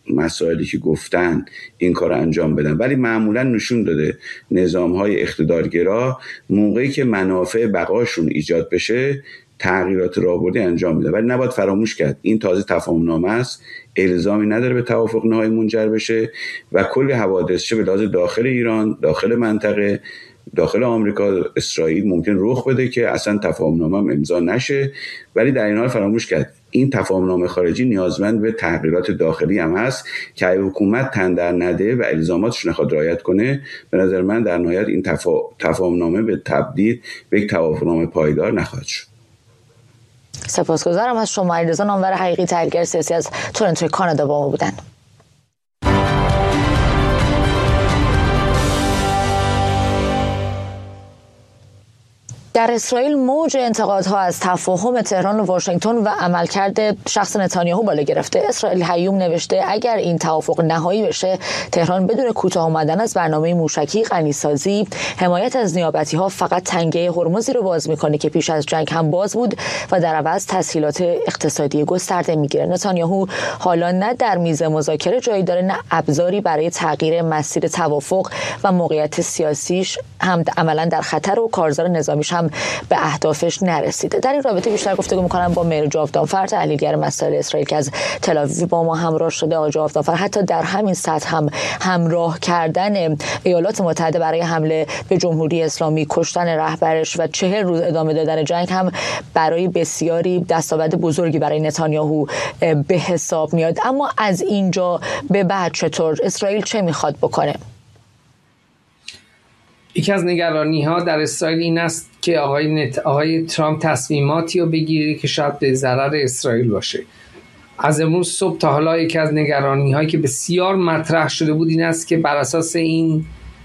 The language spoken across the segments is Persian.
مسائلی که گفتن این کار انجام بدن، ولی معمولا نشون داده نظام‌های اقتدارگرا موقعی که منافع بقاشون ایجاد بشه تغییرات راهبردی انجام میده. ولی نباید فراموش کرد این تازه تفاهم‌نامه است، الزامی نداره به توافق نهایی منجر بشه و کل حوادث چه به لحاظ داخل ایران، داخل منطقه، داخل آمریکا، اسرائیل ممکن رخ بده که اصلا تفاهم‌نامه هم امضا نشه. ولی در این حال فراموش کرد این تفاهم‌نامه خارجی نیازمند به تغییرات داخلی هم هست که اگه حکومت تن در نده و الزاماتش نخواد رعایت کنه، به نظر من در نهایت این تفاهم‌نامه به تبدیل به یک توافقنامه پایدار نخواهد شد. سپاسگزارم از شما. علیرضا نامور حقیقی، تحلیلگر سیاسی از تورنتو کانادا با ما بودن. در اسرائیل موج انتقادها از تفاهم تهران و واشنگتن و عملکرد شخص نتانیاهو بالا گرفته. اسرائیل هیوم نوشته اگر این توافق نهایی بشه، تهران بدون کوتاه آمدن از برنامه موشکی، غنیسازی، حمایت از نیابتی‌ها فقط تنگه هرمزی رو باز می‌کنه که پیش از جنگ هم باز بود و در عوض تسهیلات اقتصادی گسترده می‌گیره. نتانیاهو حالا نه در میز مذاکره جایی داره، نه ابزاری برای تغییر مسیر توافق و موقعیت سیاسیش هم عملاً در خطر و کارزار نظامیش هم به اهدافش نرسیده. در این رابطه بیشتر گفتگو می‌کنم با مهر جاودانفر، تحلیلگر مسائل اسرائیل که از تل‌آویو با ما همراه شده. آقای جاودانفر، حتی در همین سطح هم همراه کردن ایالات متحده برای حمله به جمهوری اسلامی، کشتن رهبرش و 40 روز ادامه دادن جنگ هم برای بسیاری دستاورد بزرگی برای نتانیاهو به حساب میاد. اما از اینجا به بعد چطور اسرائیل چه میخواد بکنه؟ یکی از نگرانی‌ها در اسرائیل این است که آقای ترامپ تصمیماتی رو بگیره که شاید به ضرر اسرائیل باشه. از امروز صبح تا حالا یکی از نگرانی‌هایی که بسیار مطرح شده بود این است که بر اساس این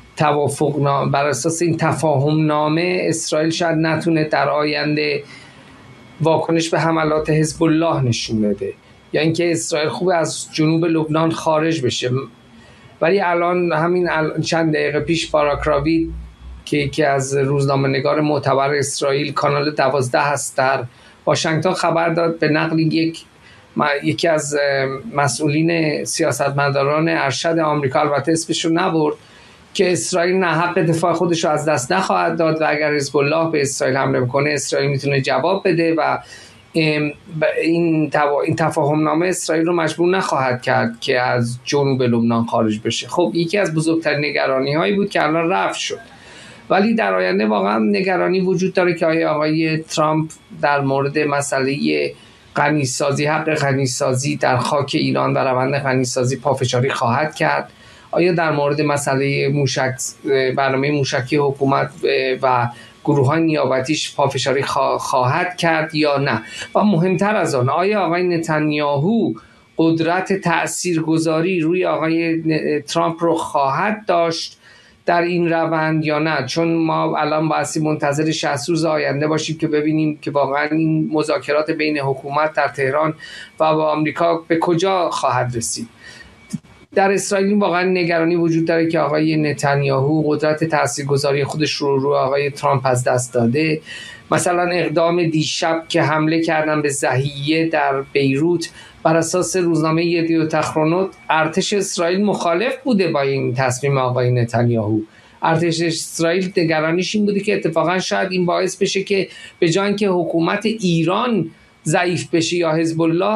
تفاهم‌نامه اسرائیل شاید نتونه در آینده واکنش به حملات حزب الله نشون بده، یا اینکه اسرائیل خوب از جنوب لبنان خارج بشه. ولی همین چند دقیقه پیش باراک راوید که یکی از روزنامه‌نگار معتبر اسرائیل، کانال 12 هست، در واشنگتن خبر داد به نقل یکی از مسئولین سیاستمداران ارشد آمریکا، البته اسمش رو نبرد، که اسرائیل نه حق دفاع خودش رو از دست نخواهد داد و اگر حزب الله به اسرائیل حمله بکنه اسرائیل میتونه جواب بده و این تفاهم‌نامه اسرائیل رو مجبور نخواهد کرد که از جنوب لبنان خارج بشه. خب یکی از بزرگترین نگرانی‌هایی بود که الان رفع شد. ولی در آینده واقعا نگرانی وجود داره که آقای ترامپ در مورد مسئله غنیسازی، حق غنیسازی در خاک ایران و روند غنیسازی پافشاری خواهد کرد. آیا در مورد مسئله برنامه موشکی حکومت و گروه‌های نیابتیش پافشاری خواهد کرد یا نه؟ و مهمتر از آن، آیا آقای نتانیاهو قدرت تأثیرگذاری روی آقای ترامپ رو خواهد داشت در این روند یا نه؟ چون ما الان بایستی منتظر 60 روز آینده باشیم که ببینیم که واقعا این مذاکرات بین حکومت در تهران و با آمریکا به کجا خواهد رسید. در اسرائیل واقعا نگرانی وجود داره که آقای نتانیاهو قدرت تاثیرگذاری خودش رو آقای ترامپ از دست داده. مثلا اقدام دیشب که حمله کردن به ضحیه در بیروت، بر اساس روزنامه یدیوت اخرونوت ارتش اسرائیل مخالف بوده با این تصمیم آقای نتانیاهو. ارتش اسرائیل نگرانیش این بوده که اتفاقا شاید این باعث بشه که به جای اینکه حکومت ایران ضعیف بشه یا حزب الله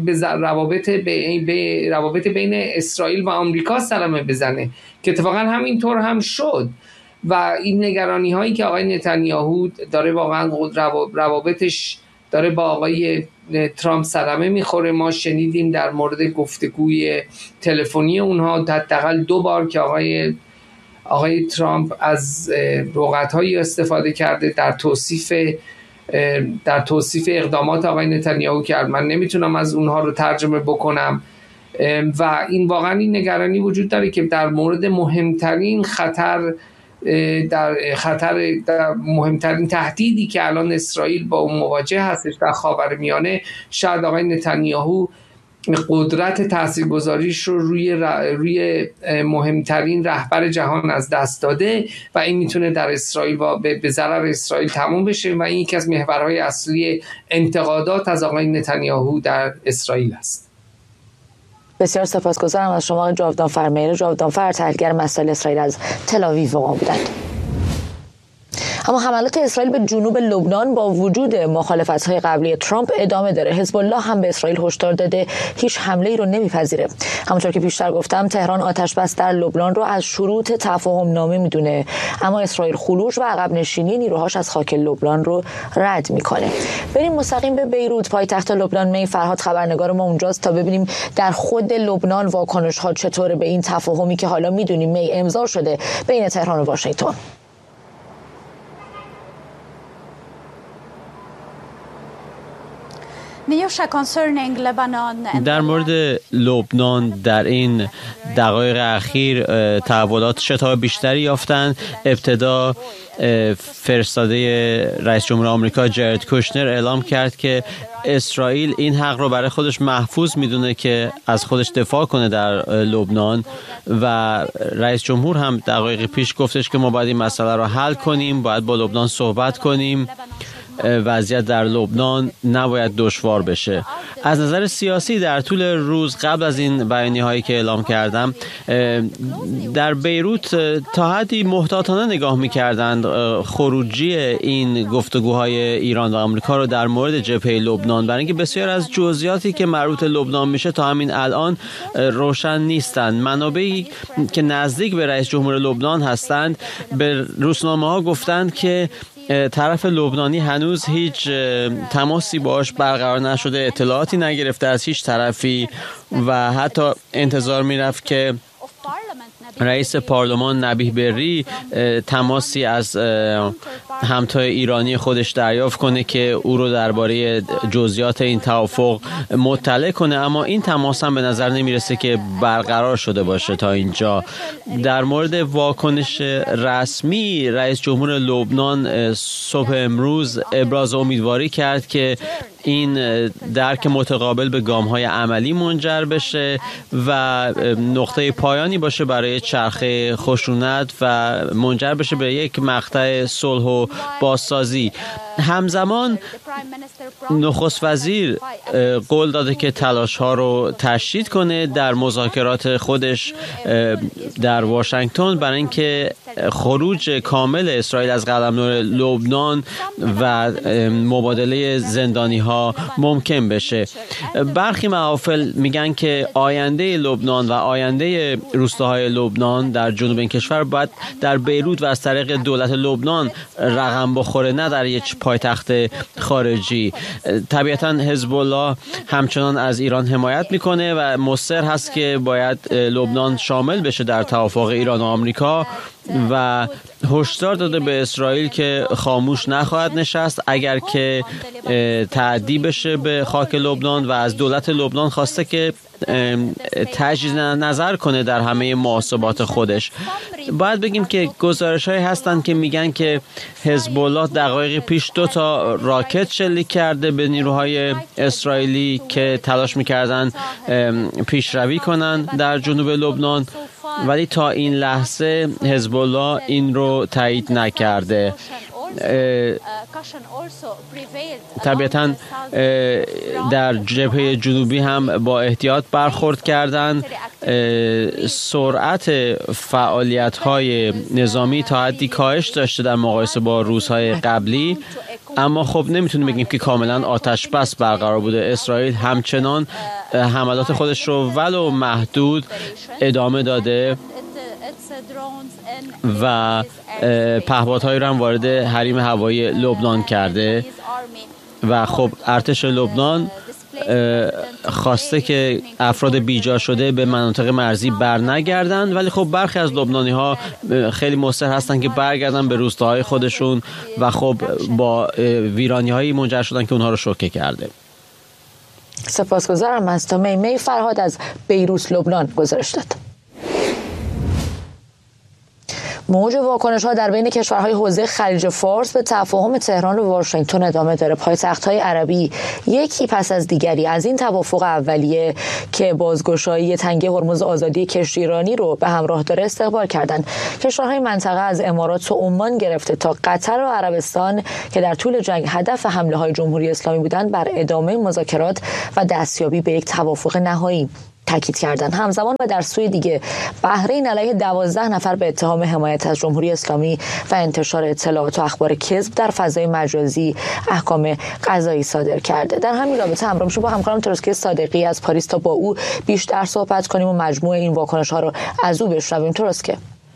روابط بین اسرائیل و آمریکا صدمه بزنه، که اتفاقا همینطور هم شد. و این نگرانی هایی که آقای نتانیاهو داره واقعا روابطش داره با آقای ترامپ صدمه میخوره. ما شنیدیم در مورد گفتگوی تلفنی اونها حداقل 2 بار که آقای ترامپ از لغت‌هایی استفاده کرده در توصیف اقدامات آقای نتانیاهو که من نمیتونم از اونها رو ترجمه بکنم. و این واقعا این نگرانی وجود داره که در مورد مهمترین مهمترین تهدیدی که الان اسرائیل با اون مواجه هستش در خاورمیانه، شاید آقای نتانیاهو قدرت تاثیرگذاریش رو روی مهمترین رهبر جهان از دست داده و این میتونه در اسرائیل به ضرر اسرائیل تموم بشه و این یکی از محورهای اصلی انتقادات از آقای نتانیاهو در اسرائیل است. بسیار سپاسگزارم از شما جاودان فرمیر. جاودان فر، تحلیلگر مسائل اسرائیل از تل آویو با ما بودند. اما حملات اسرائیل به جنوب لبنان با وجود مخالفت‌های قبلی ترامپ ادامه داره. حزب الله هم به اسرائیل هشدار داده هیچ حمله‌ای رو نمیپذیره. همونطور که پیشتر گفتم تهران آتش بس در لبنان رو از شروط تفاهم نامه میدونه، اما اسرائیل خروج و عقب نشینی نیروهاش از خاک لبنان رو رد میکنه. بریم مستقیم به بیروت، پایتخت لبنان. می فرهاد خبرنگار ما اونجاست تا ببینیم در خود لبنان واکنش‌ها چطوره به این تفاهمی که حالا میدونیم می امضا شده بین تهران و واشنگتن. در مورد لبنان در این دقایق اخیر تحولات شتاب بیشتری یافتند. ابتدا فرستاده رئیس جمهور آمریکا جارد کوشنر اعلام کرد که اسرائیل این حق رو برای خودش محفوظ میدونه که از خودش دفاع کنه در لبنان و رئیس جمهور هم دقایق پیش گفتش که ما باید این مسئله رو حل کنیم، باید با لبنان صحبت کنیم، وضعیت در لبنان نباید دشوار بشه. از نظر سیاسی در طول روز قبل از این بیانیه‌هایی که اعلام کردم در بیروت تا حدی محتاطانه نگاه می‌کردند خروجی این گفتگوهای ایران و آمریکا رو در مورد جبهه لبنان، برای اینکه بسیار از جزئیاتی که مربوط لبنان میشه تا همین الان روشن نیستند. منابعی که نزدیک به رئیس جمهور لبنان هستند به روزنامه‌ها گفتند که طرف لبنانی هنوز هیچ تماسی باش برقرار نشده، اطلاعاتی نگرفته از هیچ طرفی و حتی انتظار میرفت که رئیس پارلمان نبیه بری تماسی از همتای ایرانی خودش دریافت کنه که او رو درباره جزئیات این توافق مطلع کنه، اما این تماس هم به نظر نمیرسه که برقرار شده باشه تا اینجا. در مورد واکنش رسمی رئیس جمهور لبنان صبح امروز ابراز امیدواری کرد که این درک متقابل به گام‌های عملی منجر بشه و نقطه پایانی باشه برای چرخه خشونت و منجر بشه به یک مقطع صلح و بازسازی. همزمان نخست وزیر قول داده که تلاش‌ها رو تشدید کنه در مذاکرات خودش در واشنگتن برای اینکه خروج کامل اسرائیل از قلمرو لبنان و مبادله زندانی‌ها ممکن بشه. برخی محافل میگن که آینده لبنان و آینده روستاهای لبنان در جنوب این کشور باید در بیروت و از طریق دولت لبنان رقم بخوره، نه در یک پایتخت خارجی. طبیعتا حزب الله همچنان از ایران حمایت میکنه و مصر هست که باید لبنان شامل بشه در توافق ایران و آمریکا و هشدار داده به اسرائیل که خاموش نخواهد نشست اگر که تعدی بشه به خاک لبنان و از دولت لبنان خواسته که تجدید نظر کنه در همه محاسبات خودش. باید بگیم که گزارش‌هایی هستند که میگن که حزب الله دقایق پیش 2 راکت شلیک کرده به نیروهای اسرائیلی که تلاش میکردن پیشروی کنن در جنوب لبنان، ولی تا این لحظه حزب الله این رو تایید نکرده. طبیعتا در جبهه جنوبی هم با احتیاط برخورد کردند. سرعت فعالیت‌های نظامی تا حدی کاهش داشته در مقایسه با روزهای قبلی، اما خب نمیتونیم بگیم که کاملا آتش بس برقرار بوده. اسرائیل همچنان حملات خودش رو ولو محدود ادامه داده و پهپادهایی رو هم وارد حریم هوایی لبنان کرده و خب ارتش لبنان خواسته که افراد بیجا شده به مناطق مرزی برنگردند، ولی خب برخی از لبنانی‌ها خیلی مصر هستن که برگردن به روستاهای خودشون و خب با ویرانی‌هایی منجر شدن که اونها رو شوکه کرده. سپاسگزارم از تو. می فرهاد از بیروت لبنان گزارش داد. موج واکنش‌ها در بین کشورهای حوزه خلیج فارس به تفاهم تهران و واشنگتن ادامه داره. پایتخت‌های عربی یکی پس از دیگری از این توافق اولیه که بازگشایی تنگه هرمز آزادی کشتیرانی رو به همراه داره استقبال کردند. کشورهای منطقه از امارات و عمان گرفته تا قطر و عربستان که در طول جنگ هدف حمله‌های جمهوری اسلامی بودند بر ادامه مذاکرات و دستیابی به یک توافق نهایی تاکید کردند. همزمان و در سوی دیگه بحرین علیه 12 نفر به اتهام حمایت از جمهوری اسلامی و انتشار اطلاعات و اخبار کذب در فضای مجازی احکام قضایی صادر کرده. در همین رابطه همراه میشیم با همکارم تروسکی صادقی از پاریس تا با او بیشتر صحبت کنیم و مجموع این واکنش‌ها رو از او بشنویم. تروسکی،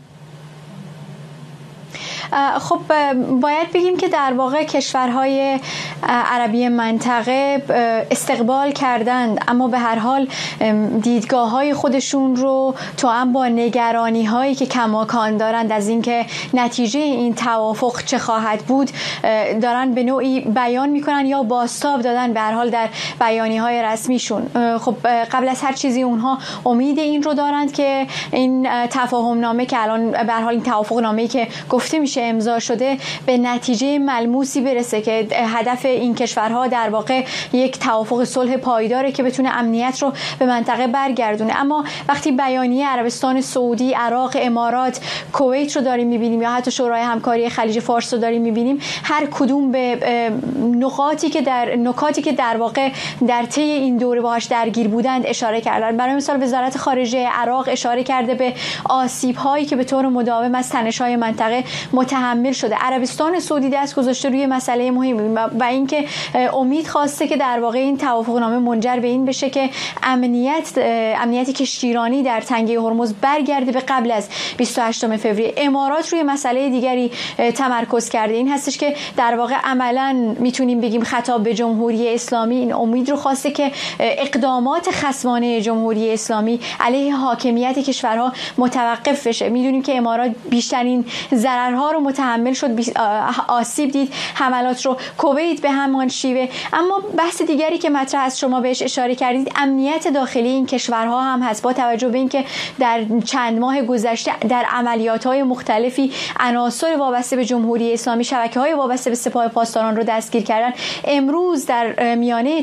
خب باید بگیم که در واقع کشورهای عربی منطقه استقبال کردند، اما به هر حال دیدگاه‌های خودشون رو توأم با نگرانی‌هایی که کماکان دارند از اینکه نتیجه این توافق چه خواهد بود دارن به نوعی بیان میکنن یا بازتاب دادن به هر حال در بیانیه‌های رسمیشون. خب قبل از هر چیزی اونها امید این رو دارند که این تفاهم نامه که الان به هر حال این توافق نامه‌ای که گفته میشه امضا شده به نتیجه ملموسی برسه که هدف این کشورها در واقع یک توافق صلح پایداره که بتونه امنیت رو به منطقه برگردونه. اما وقتی بیانیه عربستان سعودی، عراق، امارات، کویت رو داریم میبینیم یا حتی شورای همکاری خلیج فارس رو داریم میبینیم، هر کدوم به نکاتی که در واقع در طی این دوره باهاش درگیر بودند اشاره کردن. برای مثال وزارت خارجه عراق اشاره کرده به آسیب‌هایی که به طور مداوم از تنش‌های منطقه متحمل شده. عربستان سعودی دست گذاشته روی مسئله مهمی و اینکه امید خواسته که در واقع این توافقنامه منجر به این بشه که امنیت کشتیرانی در تنگه هرمز برگرده به قبل از 28 فوریه. امارات روی مسئله دیگری تمرکز کرده، این هستش که در واقع عملاً میتونیم بگیم خطاب به جمهوری اسلامی این امید رو خواسته که اقدامات خصمانه جمهوری اسلامی علیه حاکمیت کشورها متوقف بشه. میدونیم که امارات بیشترین ضررها رو متحمل شد، آسیب دید، حملات رو. کویت به همان شیوه. اما بحث دیگری که مطرح از شما بهش اشاره کردید امنیت داخلی این کشورها هم هست. با توجه به اینکه در چند ماه گذشته در عملیات‌های مختلفی عناصر وابسته به جمهوری اسلامی، شبکه‌های وابسته به سپاه پاسداران رو دستگیر کردن، امروز در میانه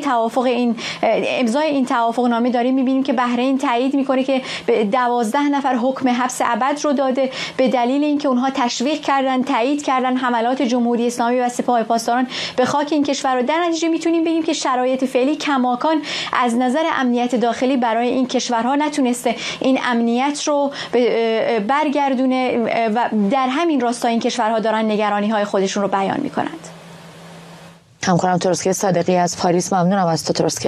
امضای این توافقنامه داریم می‌بینیم که بحرین تایید می‌کنه که به 12 نفر حکم حبس ابد رو داده به دلیل اینکه اونها تشویق کردن، تایید کردن حملات جمهوری اسلامی و سپاه پاسداران به خاک این کشور رو. در نتیجه میتونیم بگیم که شرایط فعلی کماکان از نظر امنیت داخلی برای این کشورها نتونسته این امنیت رو برگردونه و در همین راستا این کشورها دارن نگرانی‌های خودشون رو بیان میکنند. همکارم تروسکی صادقی از پاریس، ممنونم از تو تروسکی.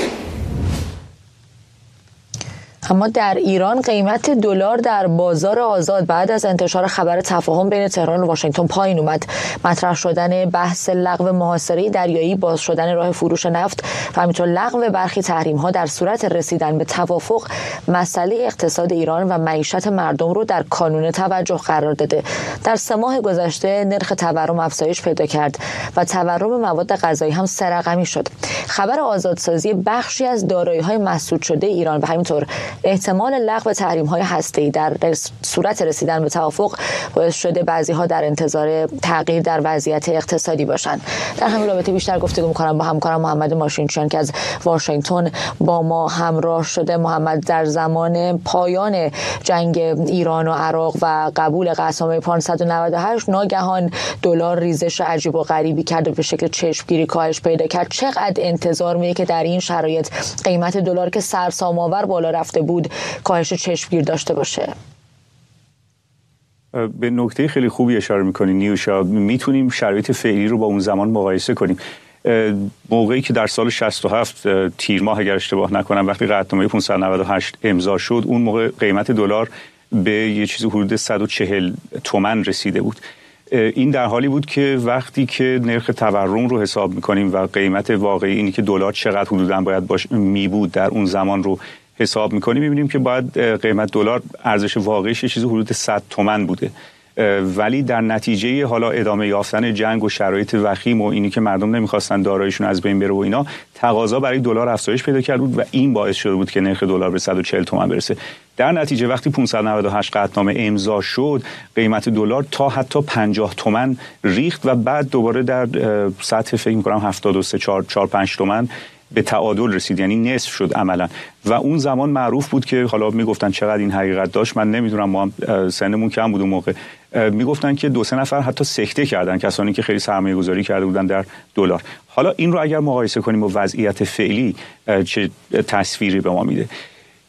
اما در ایران قیمت دلار در بازار آزاد بعد از انتشار خبر تفاهم بین تهران و واشنگتن پایین اومد. مطرح شدن بحث لغو محاصره دریایی، باز شدن راه فروش نفت و همینطور لغو برخی تحریم‌ها در صورت رسیدن به توافق مسئله اقتصاد ایران و معیشت مردم رو در کانون توجه قرار داده. در 3 ماه گذشته نرخ تورم افزایش پیدا کرد و تورم مواد غذایی هم 3 رقمی شد. خبر آزادسازی بخشی از دارایی‌های مسدود شده ایران و همینطور احتمال لغو تحریم‌های هسته‌ای در صورت رسیدن به توافق باعث شده بعضی‌ها در انتظار تغییر در وضعیت اقتصادی باشند. در همین رابطه بیشتر گفتگو می‌کنم با همکارم محمد ماشینچیان که از واشنگتن با ما همراه شده. محمد، در زمان پایان جنگ ایران و عراق و قبول قسمنامه 598 ناگهان دلار ریزش عجیب و غریبی کرد و به شکل چشمگیری کاهش پیدا کرد. چقدر انتظار می‌کنید که در این شرایط قیمت دلار که سرسام‌آور بالا رفته بود کاهش چشمگیر داشته باشه؟ به نکته خیلی خوبی اشاره میکنی نیوشا. میتونیم شرایط فعلی رو با اون زمان مقایسه کنیم. موقعی که در سال 67 تیر ماه اگر اشتباه نکنم وقتی قطعنامه 598 امضا شد، اون موقع قیمت دلار به یه چیزی حدود 140 تومان رسیده بود. این در حالی بود که وقتی که نرخ تورم رو حساب میکنیم و قیمت واقعی اینی که دلار چقدر حدوداً باید میبود در اون زمان رو حساب میکنیم، میبینیم که باید قیمت دلار ارزش واقعیش چیزی حدود 100 تومان بوده. ولی در نتیجه حالا ادامه یافتن جنگ و شرایط وخیم و اینی که مردم نمیخواستن داراییشون از بین بره و اینا، تقاضا برای دلار افزایش پیدا کرد بود و این باعث شده بود که نرخ دلار به 140 تومان برسه. در نتیجه وقتی 598 قطعنامه امضا شد، قیمت دلار تا حتی 50 تومان ریخت و بعد دوباره در سطح فکر می‌کنم 73 4-5 تومان به تعادل رسید، یعنی نصف شد عملا. و اون زمان معروف بود که حالا میگفتن چقدر این حقیقت داشت من نمیدونم، ما هم سنمون کم بود اون موقع، میگفتن که 2-3 نفر حتی سکته کردن، کسانی که خیلی سرمایه گذاری کرده بودن در دلار. حالا این رو اگر مقایسه کنیم با وضعیت فعلی چه تصویری به ما میده؟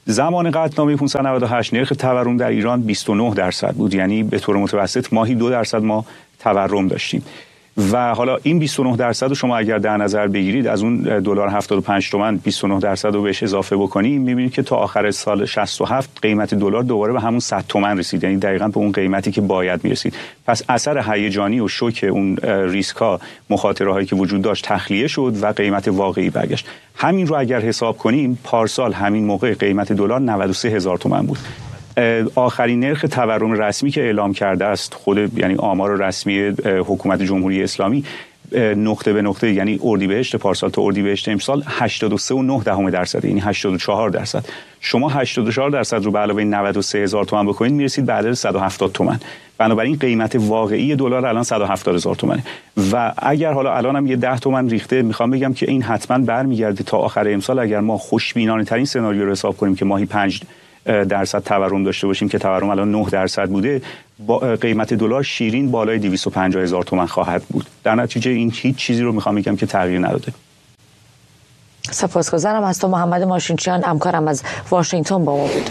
زمان قطعنامه 598 نرخ تورم در ایران 29% بود، یعنی به طور متوسط ماهی 2% ما تورم داشتیم. و حالا این 29% رو شما اگر در نظر بگیرید، از اون دلار 75 تومان 29% رو بهش اضافه بکنید، می‌بینید که تا آخر سال 67 قیمت دلار دوباره به همون 100 تومان رسید، یعنی دقیقاً به اون قیمتی که باید میرسید. پس اثر هیجانی و شوک اون ریسک‌ها، مخاطره‌هایی که وجود داشت تخلیه شد و قیمت واقعی برگشت. همین رو اگر حساب کنیم، پارسال همین موقع قیمت دلار 93,000 تومان بود. آخرین نرخ تورم رسمی که اعلام کرده است، خود یعنی آمار رسمی حکومت جمهوری اسلامی، نقطه به نقطه، یعنی اردیبهشت پارسال تا اردیبهشت امسال 83.9%، یعنی 84%. شما 84% رو به علاوه 93,000 تومان بکنید میرسید به عدد 170 تومان. بنابراین قیمت واقعی دلار الان 170,000 تومانه. و اگر حالا الان هم یه 10 تومان ریخته، میخوام بگم که این حتما برمیگرده تا آخر امسال. اگر ما خوشبینانه ترین سناریو رو حساب کنیم که ماهی 5% تورم داشته باشیم که تورم الان 9% بوده، با قیمت دلار شیرین بالای 250,000 تومان خواهد بود. در نتیجه این هیچ چیزی رو میخوام بگم که تغییر نداده. سپاسگزارم از تو محمد ماشینچیان، همکارم از واشنگتن با ما بود.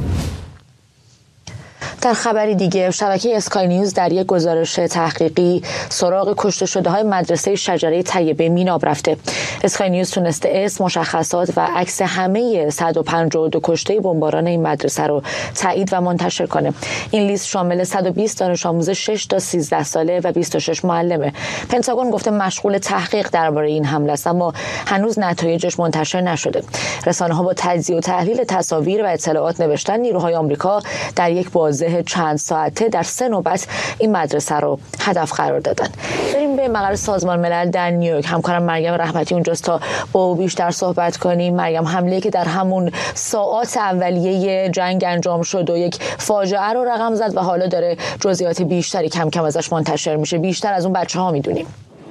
در خبری دیگه، شبکه اسکای نیوز در یک گزارش تحقیقی سراغ کشته شده های مدرسه شجره طیبه میناب رفته. اسکای نیوز تونسته اسم، مشخصات و عکس همه 152 کشته بمباران این مدرسه رو تایید و منتشر کنه. این لیست شامل 120 دانش آموز 6 تا 13 ساله و 26 معلمه. پنتاگون گفته مشغول تحقیق درباره این حمله است، اما هنوز نتایجش منتشر نشده. رسانه‌ها با تجزیه و تحلیل تصاویر و اطلاعات نوشتن نیروهای آمریکا در یک بازه چند ساعته در 3 نوبت این مدرسه رو هدف قرار دادن. بریم به مقر سازمان ملل در نیویورک. همکارم مریم رحمتی اونجاست تا با او بیشتر صحبت کنیم. مریم، حمله که در همون ساعات اولیه جنگ انجام شد و یک فاجعه رو رقم زد و حالا داره جزئیات بیشتری کم کم ازش منتشر میشه. بیشتر از اون بچه‌ها میدونیم.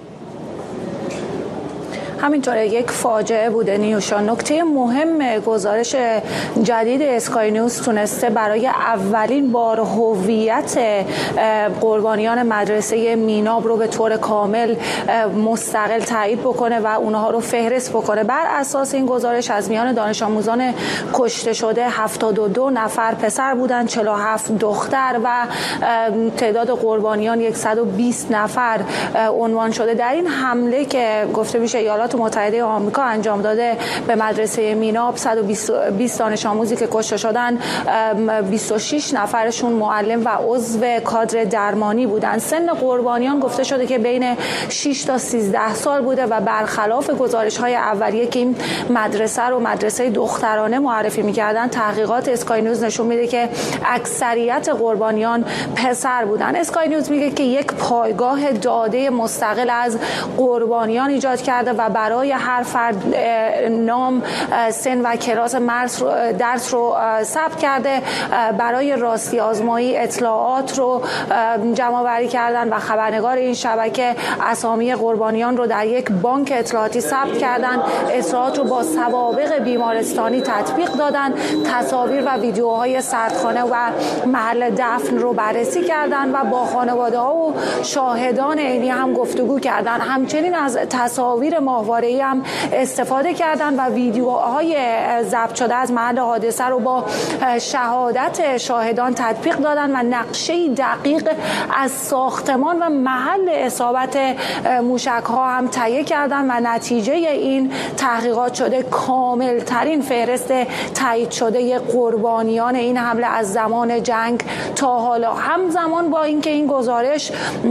همینطوره، یک فاجعه بوده نیوشا. نکته مهم گزارش جدید اسکای نیوز تونسته برای اولین بار هویت قربانیان مدرسه میناب رو به طور کامل مستقل تایید بکنه و اونها رو فهرست بکنه. بر اساس این گزارش از میان دانش آموزان کشته شده 72 نفر پسر بودن، 47 دختر و تعداد قربانیان 120 نفر عنوان شده. در این حمله که گفته میشه ایالات متحده آمریکا انجام داده به مدرسه میناب، 120 دانش آموزی که کشته شدن، 26 نفرشون معلم و عضو کادر درمانی بودن. سن قربانیان گفته شده که بین 6 تا 13 سال بوده و برخلاف گزارش‌های اولیه که این مدرسه رو مدرسه دخترانه معرفی می‌کردن، تحقیقات اسکای نیوز نشون میده که اکثریت قربانیان پسر بودن. اسکای نیوز میگه که یک پایگاه داده مستقل از قربانیان ایجاد کرده و برای هر فرد نام، سن و کلاس درس رو ثبت کرده. برای راستی آزمایی اطلاعات رو جمع آوری کردن و خبرنگار این شبکه اسامی قربانیان رو در یک بانک اطلاعاتی ثبت کردن. اطلاعات رو با سوابق بیمارستانی تطبیق دادن. تصاویر و ویدیوهای سردخانه و محل دفن رو بررسی کردن و با خانواده‌ها و شاهدان عینی هم گفتگو کردن. همچنین از تصاویر ماهواره‌ای هم استفاده کردن و ویدیوهای ضبط شده از محل حادثه رو با شهادت شاهدان تطبیق دادن و نقشه دقیق از ساختمان و محل اصابت موشک‌ها هم تهیه کردن و نتیجه این تحقیقات شده کامل ترین فهرست تایید شده قربانیان این حمله از زمان جنگ تا حالا. همزمان با اینکه این گزارش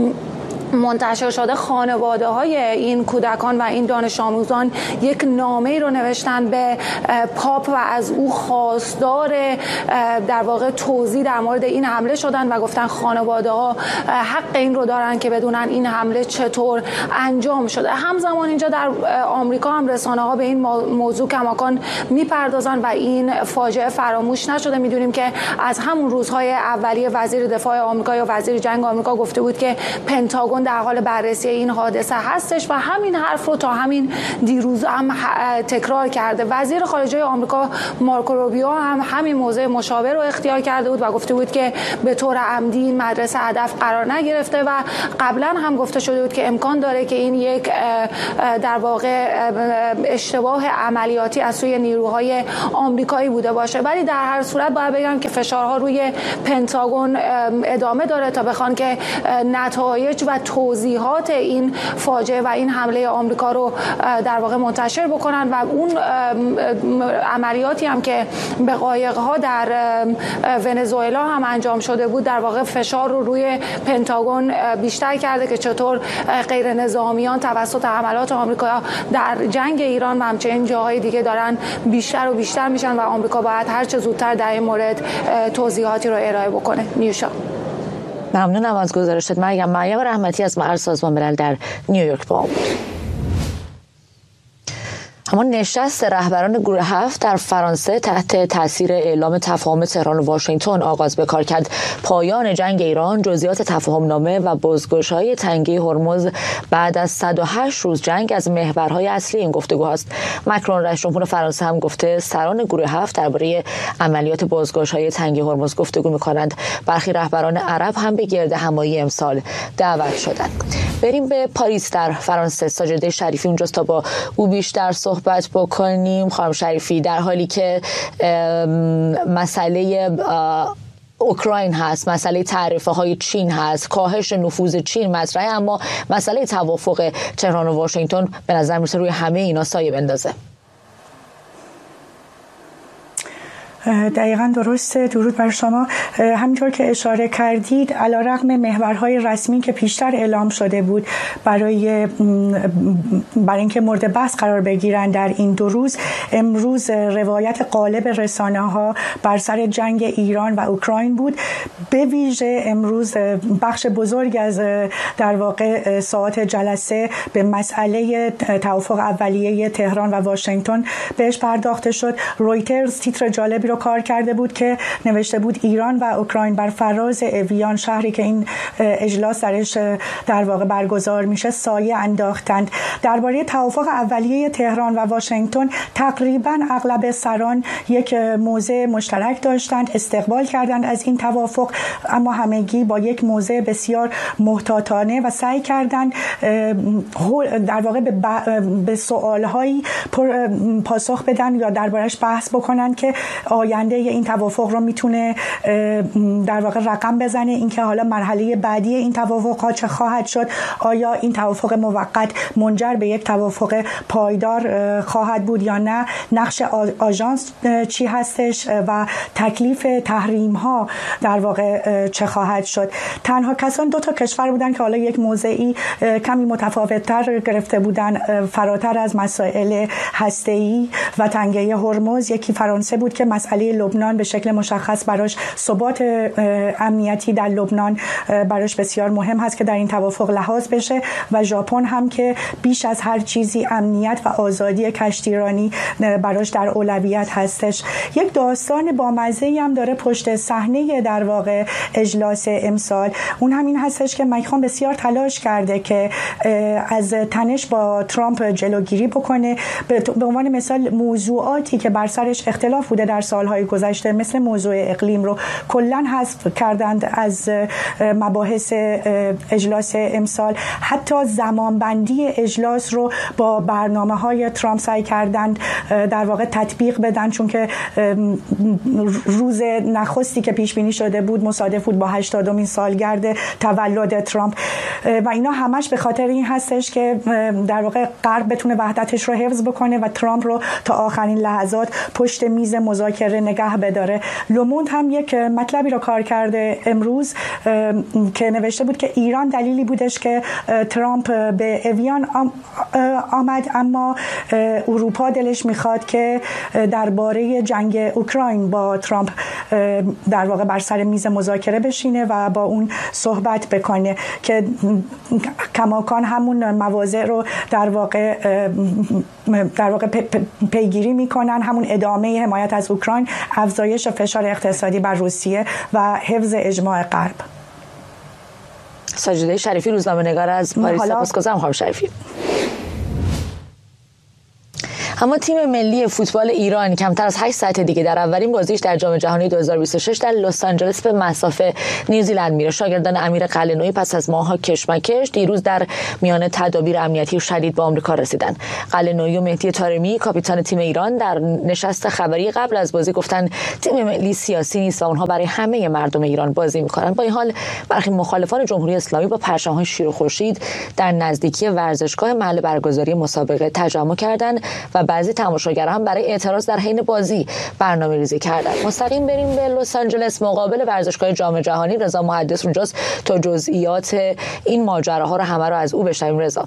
منتشر شده، خانواده های این کودکان و این دانش آموزان یک نامه رو نوشتن به پاپ و از او خواستار در واقع توضیح در مورد این حمله شدن و گفتن خانواده ها حق این رو دارن که بدونن این حمله چطور انجام شده. همزمان اینجا در آمریکا هم رسانه ها به این موضوع کماکان میپردازن و این فاجعه فراموش نشده. میدونیم که از همون روزهای اولیه وزیر دفاع آمریکا یا وزیر جنگ آمریکا گفته بود که پنتاگون پنتاگون در حال بررسی این حادثه هستش و همین حرف رو تا همین دیروز هم تکرار کرده. وزیر خارجه آمریکا مارکو روبیو هم همین موضع مشابه رو اختیار کرده بود و گفته بود که به طور عمدی این مدرسه هدف قرار نگرفته و قبلا هم گفته شده بود که امکان داره که این یک در واقع اشتباه عملیاتی از سوی نیروهای آمریکایی بوده باشه. ولی در هر صورت باید بگم که فشارها روی پنتاگون ادامه داره تا بخوان که نتایج و توضیحات این فاجعه و این حمله آمریکا رو در واقع منتشر بکنن و اون عملیاتی هم که به قایق‌ها در ونزوئلا هم انجام شده بود در واقع فشار رو روی پنتاگون بیشتر کرده که چطور غیر نظامیان توسط حملات آمریکا در جنگ ایران و همچنین جاهای دیگه دارن بیشتر و بیشتر میشن و آمریکا باید هر چه زودتر در این مورد توضیحاتی رو ارائه بکنه. نیوشا. ممنونم از گزارشت مریم رحمتی از مقر سازمان ملل در نیویورک با بود. اما نشست رهبران گروه 7 در فرانسه تحت تاثیر اعلام تفاهم تهران و واشنگتن آغاز به کار کرد. پایان جنگ ایران، جزئیات تفاهم نامه و بازگشایی تنگه هرمز بعد از 108 روز جنگ از محورهای اصلی این گفتگوهاست. مکرون رئیس جمهور فرانسه هم گفته سران گروه 7 درباره عملیات بازگشایی تنگه هرمز گفتگو می‌کنند. برخی رهبران عرب هم به گرد همایی امسال دعوت شدند. بریم به پاریس در فرانسه. ساجده شریفی اونجاست تا با او بیشتر صحبت بکنیم. خانم شریفی، در حالی که مسئله اوکراین هست، مسئله تعرفه های چین هست، کاهش نفوذ چین مطرحه، اما مسئله توافق تهران و واشنگتن به نظر میرسه روی همه اینا سایه بندازه. دقیقاً درسته. درود بر شما. همینطور که اشاره کردید علیرغم محورهای رسمی که پیشتر اعلام شده بود برای اینکه مورد بحث قرار بگیرن در این 2 روز، امروز روایت غالب رسانه‌ها بر سر جنگ ایران و اوکراین بود. به ویژه امروز بخش بزرگ از در واقع ساعات جلسه به مسئله توافق اولیه تهران و واشنگتن بهش پرداخته شد. رویترز تیتر جالبی رو کار کرده بود که نوشته بود ایران و اوکراین بر فراز اویان، شهری که این اجلاس درش در واقع برگزار میشه، سایه انداختند. درباره توافق اولیه تهران و واشنگتن تقریبا اغلب سران یک موضع مشترک داشتند، استقبال کردند از این توافق، اما همگی با یک موضع بسیار محتاطانه و سعی کردند در واقع به سوالهایی پاسخ بدن یا دربارش بحث بکنن که آینده این توافق رو میتونه در واقع رقم بزنه. اینکه حالا مرحله بعدی این توافق ها چه خواهد شد، آیا این توافق موقت منجر به یک توافق پایدار خواهد بود یا نه، نقش آژانس چی هستش و تکلیف تحریم ها در واقع چه خواهد شد. تنها کسان 2 کشور بودن که حالا یک موضعی کمی متفاوت‌تر گرفته بودن فراتر از مسائل هسته‌ای و تنگه هرمز. یکی فرانسه بود که مسئله لبنان به شکل مشخص براش ثبات امنیتی در لبنان براش بسیار مهم هست که در این توافق لحاظ بشه، و ژاپن هم که بیش از هر چیزی امنیت و آزادی کشتیرانی براش در اولویت هستش. یک داستان بامزه‌ای هم داره پشت صحنه در واقع اجلاس امسال. اون همین هستش که مکرون بسیار تلاش کرده که از تنش با ترامپ جلوگیری بکنه. به عنوان مثال موضوعاتی که بر سرش اختلاف بوده در سالهای گذشته مثل موضوع اقلیم رو کلاً حذف کردند از مباحث اجلاس امسال. حتی زمانبندی اجلاس رو با برنامه‌های ترامپ سعی کردند در واقع تطبیق بدن، چون که روز نخستی که پیش بینی شده بود مصادف بود با 80مین سالگرد تولد ترامپ و اینا همش به خاطر این هستش که در واقع غرب بتونه وحدتش رو حفظ بکنه و ترامپ رو تا آخرین لحظات پشت میز مذاکره نگه بداره. لوموند هم یک مطلبی رو کار کرده امروز که نوشته بود که ایران دلیلی بودش که ترامپ به اویان آمد، اما اروپا دلش میخواد که درباره جنگ اوکراین با ترامپ در واقع بر سر میز مذاکره بشینه و با اون صحبت بکنه که کماکان همون مواضع رو در واقع پیگیری میکنن، همون ادامه حمایت از اوکراین، افزایش فشار اقتصادی بر روسیه و حفظ اجماع غرب. ساجده شریفی، روزنامه‌نگار از پاریس. سپاسگزارم خانم شریفی. اما تیم ملی فوتبال ایران کمتر از 8 ساعت دیگه در اولین بازیش در جام جهانی 2026 در لس آنجلس به مصاف نیوزیلند میره. شاگردان امیر قلعه‌نویی پس از ماه‌ها کشمکش دیروز در میان تدابیر امنیتی شدید به آمریکا رسیدن. قلعه‌نویی و مهدی طارمی کاپیتان تیم ایران در نشست خبری قبل از بازی گفتن تیم ملی سیاسی نیست و اونها برای همه مردم ایران بازی میکنن. با این حال برخی مخالفان جمهوری اسلامی با پرچم‌های شیر و خورشید در نزدیکی ورزشگاه محل برگزاری مسابقه تجمع کردند و بعضی تماشاگران هم برای اعتراض در حین بازی برنامه‌ریزی کردند. مستقیم بریم به لس آنجلس مقابل ورزشگاه جام جهانی. رضا محدث اونجاست تا جزئیات این ماجراها رو همه رو از او بشنویم. رضا.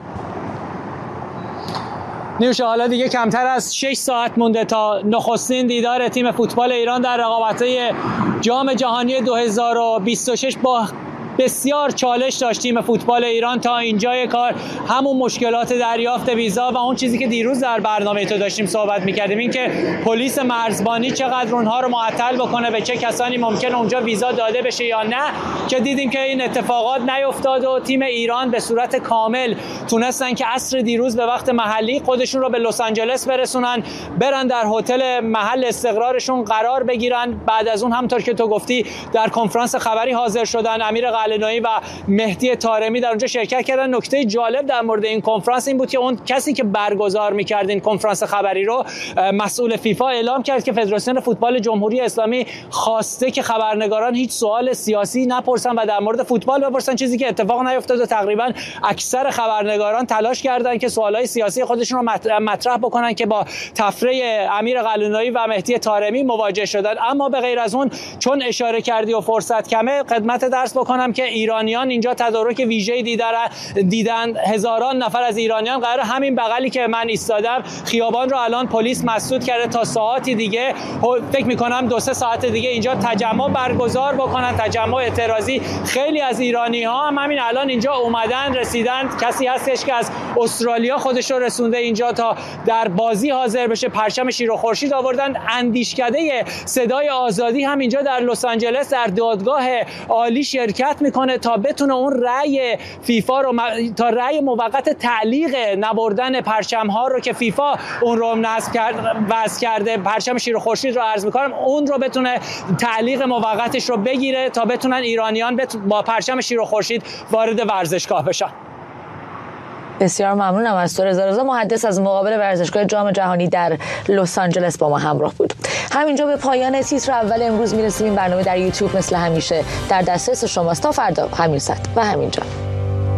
نیوشا، حالا دیگه کمتر از 6 ساعت مونده تا نخستین دیدار تیم فوتبال ایران در رقابت‌های جام جهانی 2026. با بسیار چالش داشت تیم فوتبال ایران تا اینجای کار، همون مشکلات دریافت ویزا و اون چیزی که دیروز در برنامه تو داشتیم صحبت می‌کردیم، این که پلیس مرزبانی چقدر اونها رو معطل بکنه، به چه کسانی ممکنه اونجا ویزا داده بشه یا نه، که دیدیم که این اتفاقات نیفتاد و تیم ایران به صورت کامل تونستن که عصر دیروز به وقت محلی خودشون رو به لس آنجلس برسونن، برن در هتل محل استقرارشون قرار بگیرن. بعد از اون همونطور که تو گفتی در کنفرانس خبری حاضر شدن. امیر قلعه‌نویی و مهدی طارمی در اونجا شرکت کردن. نکته جالب در مورد این کنفرانس این بود که اون کسی که برگزار می‌کرد این کنفرانس خبری رو، مسئول فیفا اعلام کرد که فدراسیون فوتبال جمهوری اسلامی خواسته که خبرنگاران هیچ سوال سیاسی نپرسن و در مورد فوتبال بپرسن، چیزی که اتفاق نیفتاد و تقریبا اکثر خبرنگاران تلاش کردن که سوالای سیاسی خودشون رو مطرح بکنن که با تفره امیر قلعه‌نویی و مهدی طارمی مواجه شدن. اما به غیر از اون، چون اشاره کردی و فرصت کمه، خدمت درس بکنم که ایرانیان اینجا تدارک ویژه‌ای دیدن. هزاران نفر از ایرانیان قرار همین بغلی که من ایستادم خیابان رو الان پلیس مسدود کرده تا ساعتی دیگه، فکر می‌کنم 2-3 ساعت دیگه اینجا تجمع برگزار بکنن، تجمع اعتراضی. خیلی از ایرانی‌ها هم همین الان اینجا اومدن، رسیدن. کسی هستش که از استرالیا خودش رو رسونده اینجا تا در بازی حاضر بشه، پرچم شیر و خورشید آوردن. اندیشکده صدای آزادی هم اینجا در لس آنجلس در دادگاه عالی شرکت میکنه تا بتونه اون رأی فیفا رو، تا رأی موقت تعلیق نبردن پرچم ها رو که فیفا اون رو وضع کرده، پرچم شیر و خورشید رو عرض میکنم، اون رو بتونه تعلیق موقتش رو بگیره تا بتونن ایرانیان با پرچم شیر و خورشید وارد ورزشگاه بشن. بسیار ممنونم از تو رضا محدث از مقابل ورزشگاه جام جهانی در لس آنجلس با ما همراه بود. همینجا به پایان تیتر اول امروز میرسیم. این برنامه در یوتیوب مثل همیشه در دسترس شماست. تا فردا همین ساعت و همینجا.